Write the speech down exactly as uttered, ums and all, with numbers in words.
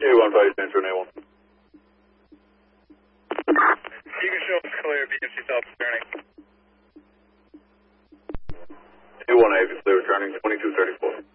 A one five, stand for an A one. You can show us clear, B M C South turning. A one A, if it's clear, turning twenty-two thirty-four.